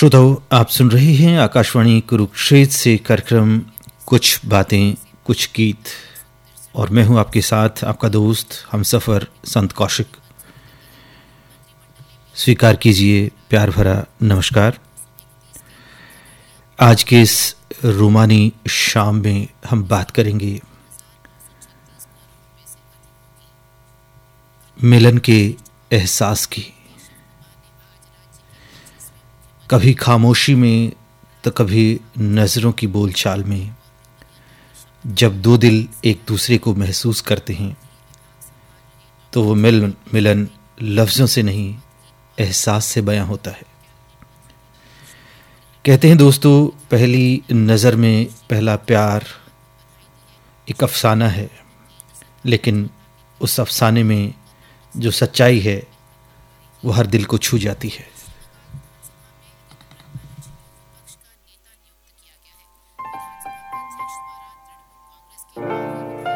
श्रोताओ, आप सुन रहे हैं आकाशवाणी कुरुक्षेत्र से कार्यक्रम कुछ बातें कुछ गीत, और मैं हूं आपके साथ आपका दोस्त हमसफ़र संत कौशिक। स्वीकार कीजिए प्यार भरा नमस्कार। आज के इस रूमानी शाम में हम बात करेंगे मिलन के एहसास की। कभी खामोशी में तो कभी नज़रों की बोलचाल में, जब दो दिल एक दूसरे को महसूस करते हैं तो वो मिलन लफ्ज़ों से नहीं एहसास से बयां होता है। कहते हैं दोस्तों, पहली नज़र में पहला प्यार एक अफसाना है, लेकिन उस अफसाने में जो सच्चाई है वो हर दिल को छू जाती है।